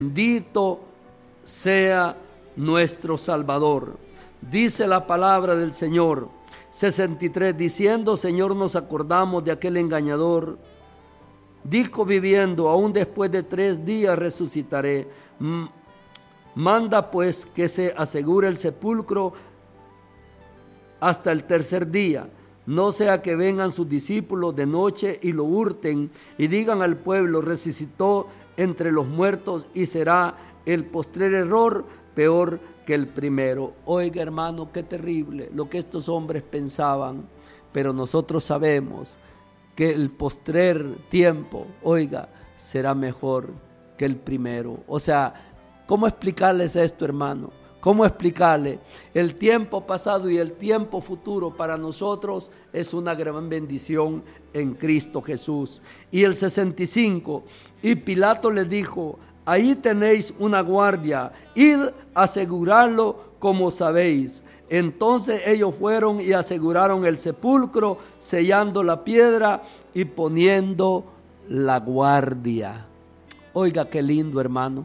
Bendito sea nuestro Salvador. Dice la palabra del Señor, 63, diciendo: Señor, nos acordamos de aquel engañador. Dijo viviendo: aún después de 3 días resucitaré. Manda pues que se asegure el sepulcro hasta el 3er día, no sea que vengan sus discípulos de noche y lo hurten y digan al pueblo: resucitó entre los muertos, y será el postrer error peor que el primero. Oiga, hermano, qué terrible lo que estos hombres pensaban, pero nosotros sabemos que el postrer tiempo, oiga, será mejor que el primero. O sea, ¿cómo explicarles esto, hermano? ¿Cómo explicarle? El tiempo pasado y el tiempo futuro para nosotros es una gran bendición en Cristo Jesús. Y el 65, y Pilato les dijo: ahí tenéis una guardia, id a asegurarlo como sabéis. Entonces ellos fueron y aseguraron el sepulcro, sellando la piedra y poniendo la guardia. Oiga, qué lindo, hermano.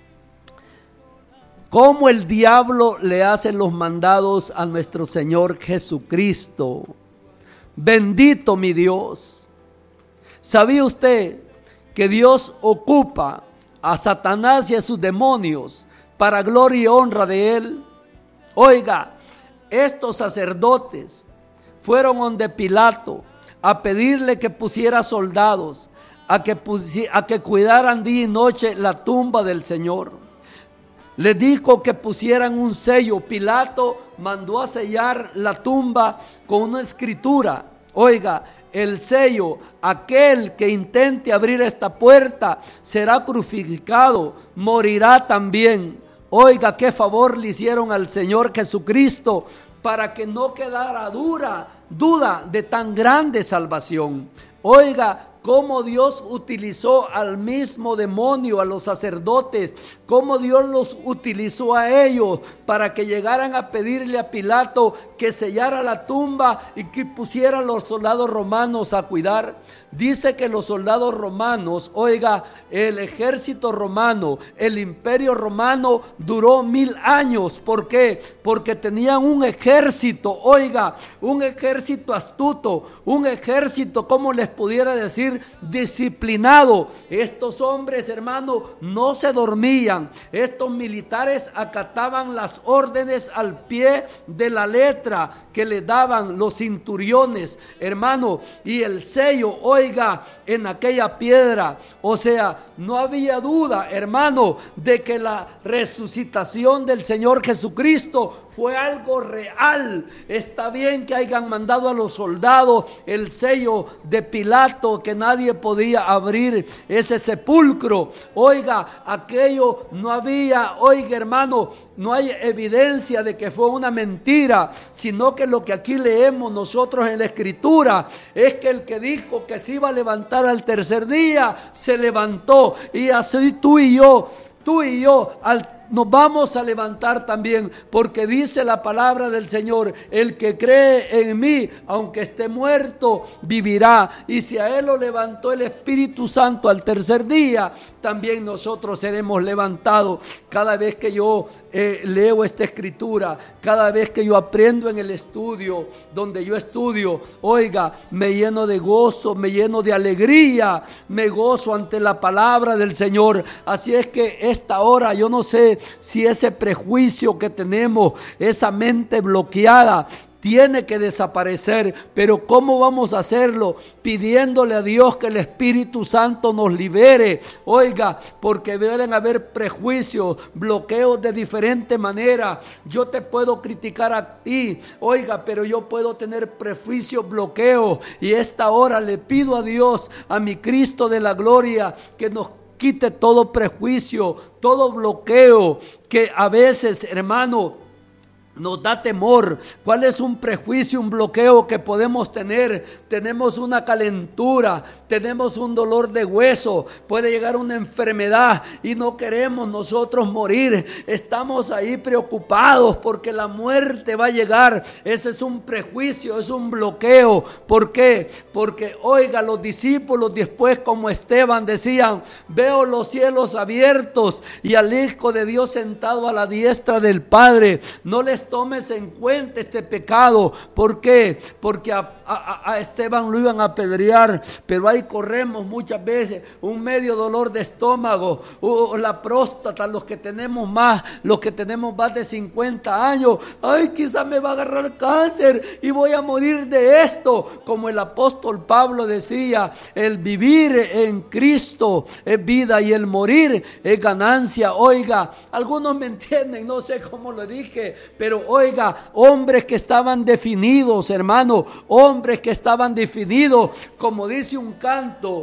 Cómo el diablo le hace los mandados a nuestro Señor Jesucristo. Bendito mi Dios. ¿Sabía usted que Dios ocupa a Satanás y a sus demonios para gloria y honra de Él? Oiga, estos sacerdotes fueron donde Pilato a pedirle que pusiera soldados, a que cuidaran día y noche la tumba del Señor. Le dijo que pusieran un sello. Pilato mandó a sellar la tumba con una escritura. Oiga, el sello: aquel que intente abrir esta puerta será crucificado, morirá también. Oiga, qué favor le hicieron al Señor Jesucristo para que no quedara duda de tan grande salvación. Oiga, cómo Dios utilizó al mismo demonio, a los sacerdotes, cómo Dios los utilizó a ellos para que llegaran a pedirle a Pilato que sellara la tumba y que pusiera a los soldados romanos a cuidar. Dice que los soldados romanos, oiga, el ejército romano, el imperio romano duró 1000 años. ¿Por qué? Porque tenían un ejército, oiga, un ejército astuto, un ejército, ¿cómo les pudiera decir? Disciplinado. Estos hombres, hermano, no se dormían. Estos militares acataban las órdenes al pie de la letra que le daban los centuriones, hermano, y el sello, oiga, en aquella piedra. O sea, no había duda, hermano, de que la resucitación del Señor Jesucristo fue algo real. Está bien que hayan mandado a los soldados el sello de Pilato, que nadie podía abrir ese sepulcro. Oiga, aquello no había, oiga, hermano, no hay evidencia de que fue una mentira, sino que lo que aquí leemos nosotros en la Escritura es que el que dijo que se iba a levantar al 3er día, se levantó. Y así tú y yo nos vamos a levantar también, porque dice la palabra del Señor: el que cree en mí, aunque esté muerto, vivirá. Y si a él lo levantó el Espíritu Santo al 3er día, también nosotros seremos levantados. Cada vez que yo leo esta escritura, cada vez que yo aprendo en el estudio donde yo estudio, oiga, me lleno de gozo, me lleno de alegría, me gozo ante la palabra del Señor. Así es que esta hora, yo no sé si ese prejuicio que tenemos, esa mente bloqueada, tiene que desaparecer. Pero ¿cómo vamos a hacerlo? Pidiéndole a Dios que el Espíritu Santo nos libere. Oiga, porque deben haber prejuicios, bloqueos de diferente manera. Yo te puedo criticar a ti, oiga, pero yo puedo tener prejuicios, bloqueos. Y esta hora le pido a Dios, a mi Cristo de la gloria, que nos quite todo prejuicio, todo bloqueo que a veces, hermano, nos da temor. ¿Cuál es un prejuicio, un bloqueo que podemos tener? Tenemos una calentura, tenemos un dolor de hueso, puede llegar una enfermedad y no queremos nosotros morir. Estamos ahí preocupados porque la muerte va a llegar. Ese es un prejuicio, es un bloqueo. ¿Por qué? Porque oiga, los discípulos después, como Esteban, decían: veo los cielos abiertos y al Hijo de Dios sentado a la diestra del Padre. No les tomes en cuenta este pecado. ¿Por qué? Porque a Esteban lo iban a apedrear, pero ahí corremos muchas veces un medio dolor de estómago, la próstata, los que tenemos más de 50 años. Ay, quizás me va a agarrar cáncer y voy a morir de esto. Como el apóstol Pablo decía, el vivir en Cristo es vida y el morir es ganancia. Oiga, algunos me entienden, no sé cómo lo dije, pero oiga, hombres que estaban definidos, hermano, hombres que estaban definidos, como dice un canto: